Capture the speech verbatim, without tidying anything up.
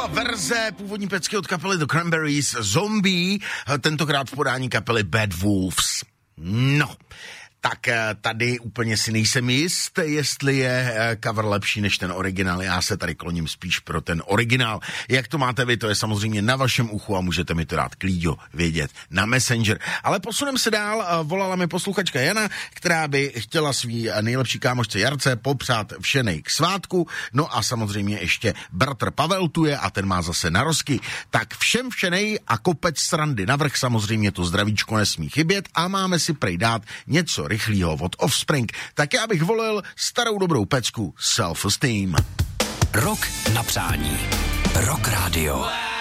byla verze původní pecky od kapely The Cranberries Zombie, tentokrát v podání kapely Bad Wolves. No, tak tady úplně si nejsem jist, jestli je cover lepší než ten originál. Já se tady kloním spíš pro ten originál. Jak to máte vy, to je samozřejmě na vašem uchu a můžete mi to dát klíďo vědět na Messenger. Ale posuneme se dál, volala mi posluchačka Jana, která by chtěla svý nejlepší kámošce Jarce popřát všenej k svátku. No a samozřejmě ještě bratr Pavel tu je a ten má zase narozky. Tak všem všenej a kopec srandy navrch, samozřejmě to zdravíčko nesmí chybět a máme si prej dát něco rychlýho od Offspring, tak já bych volil starou dobrou pecku Self Esteem. Rock na přání. Rock Radio.